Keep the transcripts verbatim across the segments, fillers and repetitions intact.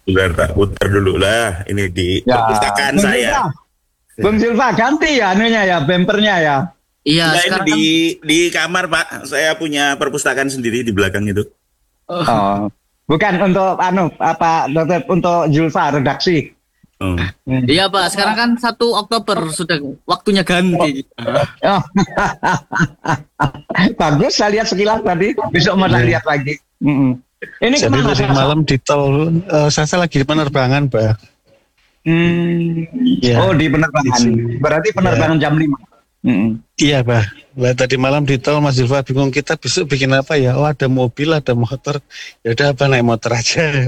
Bentar, tak putar dulu lah. Ini di Ya, perpustakaan Bung saya. Silva. Bung Silva ganti ya anunya ya, bempernya ya. Iya, Nah, ini sekarang di kan di kamar Pak. Saya punya perpustakaan sendiri di belakang itu. oh, Oh, bukan untuk anu apa dokter untuk Zulfa redaksi. Oh. iya Pak, sekarang kan satu Oktober sudah waktunya ganti. Oh. Bagus, saya lihat sekilas tadi. Besok mau saya lihat lagi. Mm-mm. Ini Jadi kemana tadi Sasa? malam di tol, uh, Sasa lagi di penerbangan, Pak. Hmm. Ya. Oh, di penerbangan. Berarti penerbangan jam lima. Mm-mm. Iya, Pak. Lah tadi malam di tol Mas Zulfa bingung kita besok bikin apa ya? Oh, ada mobil, ada motor. Ya udah apa naik motor aja.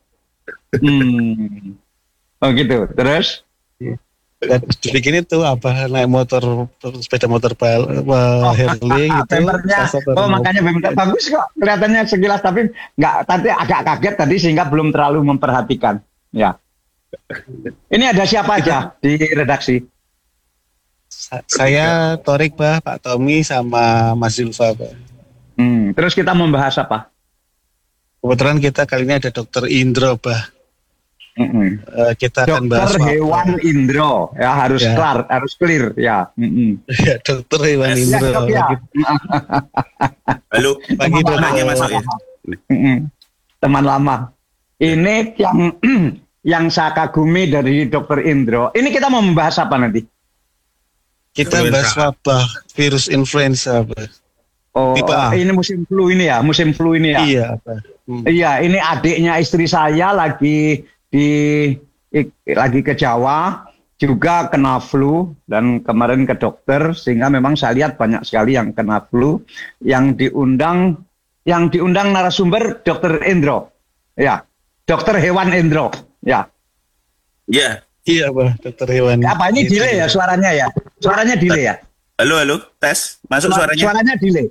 Hmm. Oh gitu. Terus? Dan dibikin itu apa naik motor sepeda motor bal, Oh, Harley gitu. bempernya. Sasa baru Oh, mau- makanya bemper bagus kok. Kelihatannya sekilas tapi nggak tadi agak kaget tadi sehingga belum terlalu memperhatikan. Ya. Ini ada siapa aja di redaksi? Sa- saya Torik, Pak, Pak Tommy sama Mas Zulfa, Pak. Hmm. Terus kita membahas apa? Kebetulan kita kali ini ada Dokter Indro, Pak. Mm-mm. Eh, kita akan bahas Dokter wabah. Hewan Indro ya harus Ya. kelar, harus clear ya. Mm-mm. Ya, Dokter Hewan Yes. Indro. Ya, dok, ya. Lagi Halo, pagi, Dok. namanya masuk ya. Mm-mm. Teman lama. Ini yang yang saya kagumi dari Dokter Indro. Ini kita mau membahas apa nanti? Kita Influenza. bahas wabah virus influenza, Pak. Oh, Tipe A. ini musim flu ini ya, musim flu ini ya. Iya, Pak. Hmm. Iya, ini adiknya istri saya lagi di i- lagi ke Jawa juga kena flu dan kemarin ke dokter sehingga memang saya lihat banyak sekali yang kena flu yang diundang yang diundang narasumber Dokter Indro. Ya, Dokter Hewan Indro. Ya. Ya. Iya, Pak, Dokter Hewan. Apa ini Itu. delay ya suaranya ya? Suaranya delay ya? Halo, halo. Tes. Masuk Suara- suaranya. Suaranya delay.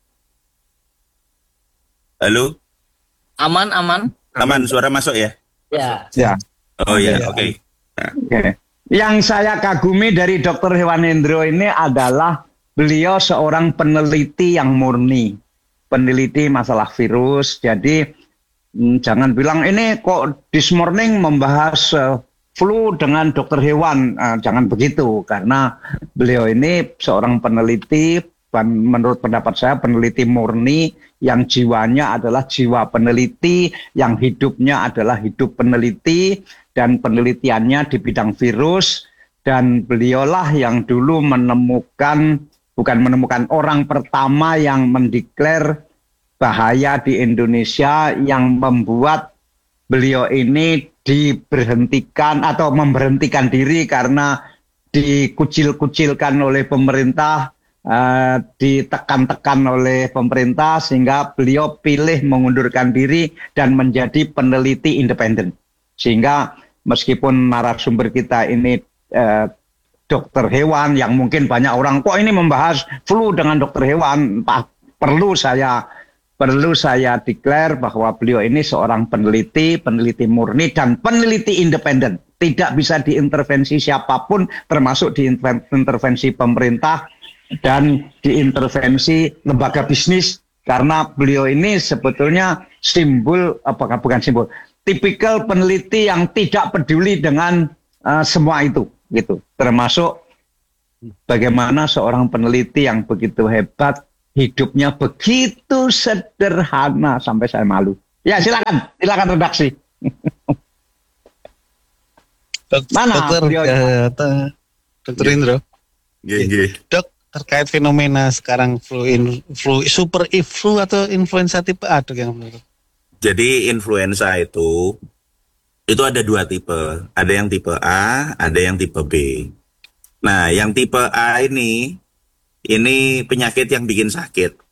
Halo. Aman, aman. Aman, suara masuk ya? Ya. Ya. Oh iya, Ya. oke. Oke. Yang saya kagumi dari Dokter Hewan Indro ini adalah beliau seorang peneliti yang murni, peneliti masalah virus. Jadi hmm, jangan bilang ini kok this morning membahas eh, flu dengan dokter hewan, Eh, jangan begitu karena beliau ini seorang peneliti. Dan menurut pendapat saya peneliti murni yang jiwanya adalah jiwa peneliti, yang hidupnya adalah hidup peneliti dan penelitiannya di bidang virus, dan beliaulah yang dulu menemukan, bukan menemukan, orang pertama yang mendeklar bahaya di Indonesia yang membuat beliau ini diberhentikan atau memberhentikan diri karena dikucil-kucilkan oleh pemerintah. Uh, ditekan-tekan oleh pemerintah sehingga beliau pilih mengundurkan diri dan menjadi peneliti independen. Sehingga meskipun narasumber kita ini uh, dokter hewan yang mungkin banyak orang kok ini membahas flu dengan dokter hewan, Pak, perlu saya perlu saya declare bahwa beliau ini seorang peneliti, peneliti murni dan peneliti independen. Tidak bisa diintervensi siapapun termasuk diintervensi pemerintah dan diintervensi lembaga bisnis karena beliau ini sebetulnya simbol apakah bukan simbol tipikal peneliti yang tidak peduli dengan uh, semua itu gitu termasuk bagaimana seorang peneliti yang begitu hebat hidupnya begitu sederhana sampai saya malu. Ya silakan silakan redaksi. Dok- Mana Dokter, beliau? eh, te- Dokter Indro. Iya, iya. Dok, terkait fenomena sekarang flu, in, flu super flu atau influenza tipe A, Dok, yang menurut? Jadi influenza itu itu ada dua tipe. Ada yang tipe A, ada yang tipe B. Nah, yang tipe A ini ini penyakit yang bikin sakit.